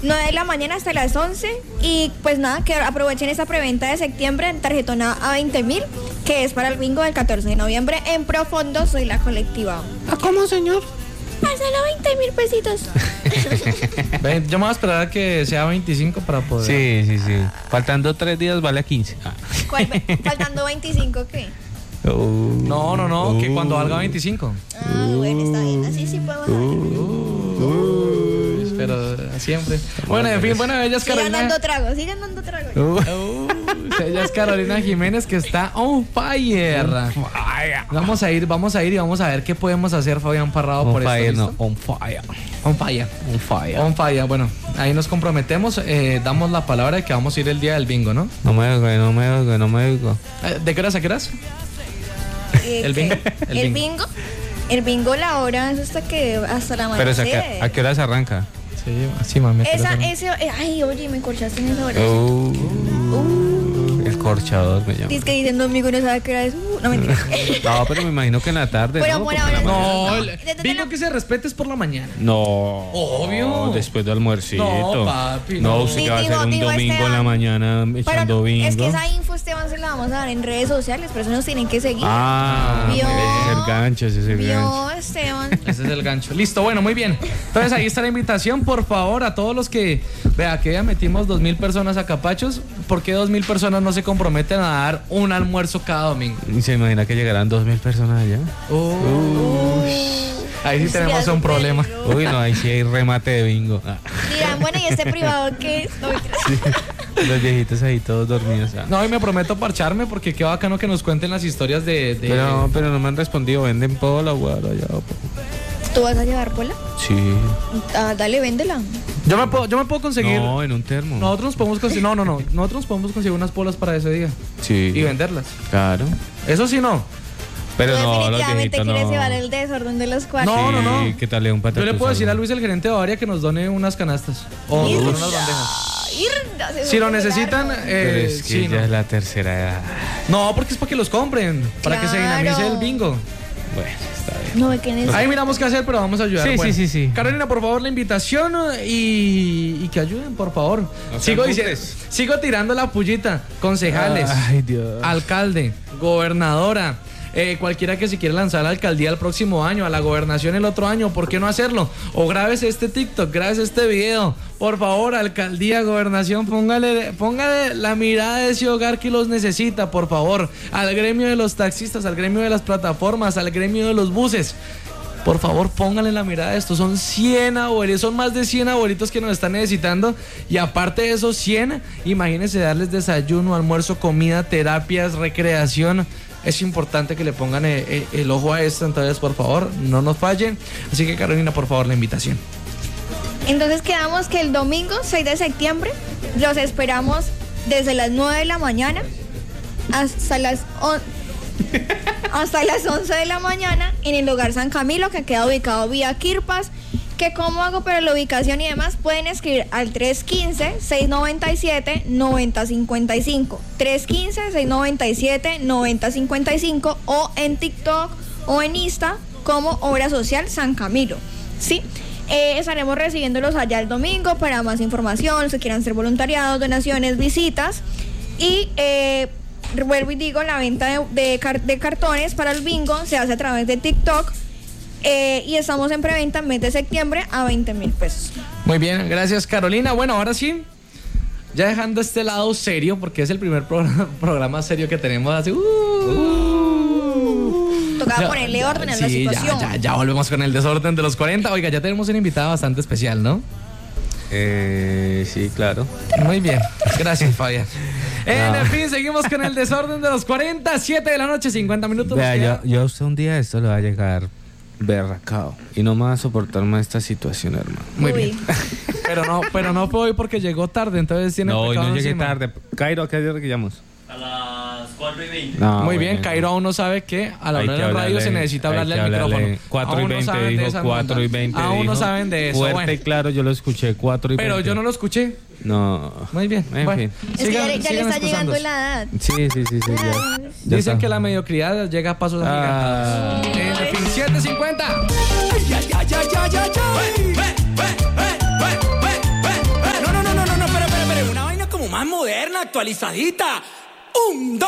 9 de la mañana hasta las 11. Y pues nada, que aprovechen esta preventa de septiembre en tarjetona a 20.000, que es para el bingo del 14 de noviembre en Profundo. Soy la colectiva. ¿A cómo, señor? A solo 20.000 pesitos. Yo me voy a esperar a que sea 25 para poder. Sí. Faltando 3 días vale a 15. ¿Cuál? Faltando 25, ¿qué? No, que cuando valga 25. Bueno, está bien, así sí podemos pero siempre. Bueno, en fin, ellas Sigan Carolina. Sigan dando trago. Ella es Carolina Jiménez, que está on fire. Vamos a ir y vamos a ver qué podemos hacer, Fabián Parrado, por esto. On fire. On fire. Bueno, ahí nos comprometemos, damos la palabra de que vamos a ir el día del bingo, ¿no? No me oigo. ¿De qué horas a qué horas? El bingo. El bingo, la hora es hasta la mañana. Pero ¿a qué hora se arranca? Sí, mami. Ay, oye, me corchaste en esa hora. El corchador me llama. Es que dicen domingo no sabe qué hora es. No, mentira. No, pero me imagino que en la tarde. Pero ¿no? por ahora No, el bingo que se respete es por la mañana. No. Obvio. Después del almuercito. No, papi. No, usted que va a hacer un domingo en la mañana echando bingo. Es que esa info, Esteban, se la vamos a dar en redes sociales, pero eso nos tienen que seguir. ¿Vio? Ese es el gancho, ¿Vio, Esteban? Ese es el gancho. Listo, bueno, muy bien. Entonces ahí está la invitación, por favor, a todos los que... Vea, que ya metimos 2.000 personas a Capachos. ¿Por qué 2.000 personas no se comprometen a dar un almuerzo cada domingo? ¿Se imagina que llegarán 2.000 personas allá? Ahí sí tenemos un problema. Uy, no, ahí sí hay remate de bingo. Dirán, bueno, ¿y este privado qué es? Sí. Los viejitos ahí todos dormidos. No, y me prometo parcharme porque qué bacano que nos cuenten las historias de... Pero no me han respondido. ¿Venden pola o allá? ¿Tú vas a llevar pola? Sí. Dale, véndela. Yo me puedo conseguir... No, en un termo. Nosotros nos podemos conseguir... No. Nosotros podemos conseguir unas polas para ese día. Sí. Y venderlas. Claro. Eso sí no. Pero ¿Tú no, definitivamente los quieres no. llevar el desorden de los cuartos? No. ¿Qué tal un patatús? Yo le puedo decir a Luis, el gerente de Bavaria, que nos done unas canastas. O unas bandejas. Si lo necesitan, Pero es que sí, ya no. es la tercera edad. No, porque es para que los compren. Para que se dinamice el bingo. Bueno, está bien. No, ¿qué necesitas? Ahí miramos qué hacer, pero vamos a ayudar. Sí, Bueno, sí. Carolina, por favor, la invitación y que ayuden, por favor. Sigo tirando la pullita. Concejales, Ay, Dios. alcalde, gobernadora, cualquiera que se quiera lanzar a la alcaldía el próximo año, a la gobernación el otro año, ¿por qué no hacerlo? O grábese este TikTok, grábese este video. Por favor, alcaldía, gobernación, póngale la mirada de ese hogar que los necesita, por favor. Al gremio de los taxistas, al gremio de las plataformas, al gremio de los buses. Por favor, pónganle la mirada a esto. Son 100 abuelitos, son más de 100 abuelitos que nos están necesitando. Y aparte de esos 100, imagínense darles desayuno, almuerzo, comida, terapias, recreación. Es importante que le pongan el ojo a esto. Entonces, por favor, no nos fallen. Así que, Carolina, por favor, la invitación. Entonces quedamos que el domingo 6 de septiembre los esperamos desde las 9 de la mañana hasta las 11 de la mañana en el Hogar San Camilo, que queda ubicado vía Quirpas. Que cómo hago para la ubicación y demás, pueden escribir al 315-697-9055 315-697-9055 o en TikTok o en Insta como Obra Social San Camilo, ¿sí? Estaremos recibiéndolos allá el domingo. Para más información, si quieran hacer voluntariados, donaciones, visitas. Y vuelvo y digo, la venta de cartones para el bingo se hace a través de TikTok. Y estamos en preventa en mes de septiembre a 20.000 pesos. Muy bien, gracias, Carolina. Bueno, ahora sí, ya dejando este lado serio, porque es el primer programa serio que tenemos así. Tocaba ponerle orden a la situación. Ya volvemos con el desorden de los 40. Oiga, ya tenemos una invitada bastante especial, ¿no? Sí, claro. Muy bien, gracias, Fabián. En fin, seguimos con el desorden de los 40. 7 de la noche, 50 minutos. Vea, yo a usted un día esto le va a llegar berracao y no me va a soportar más esta situación, hermano. Muy bien. Pero no fue hoy porque llegó tarde, entonces tiene. No, hoy no llegué encima. tarde. Cairo, ¿a qué hora que llamamos? A las 4:20. No, muy bien, bueno. Cairo aún no sabe que al Hay hablar que en radio se necesita hablarle al micrófono. 4:20 dijo, 4:20 aún no dijo. saben de eso. Fuerte Bueno. y claro, yo lo escuché, 4:20. Pero yo no lo escuché. No. Muy bien. En Bueno, fin. Es que ya le sigan está llegando excusándose. la edad. Sí. Ya Dicen está. que la mediocridad llega a pasos agigantados. En fin, 7:50. más moderna, actualizadita. ¡Un, dos!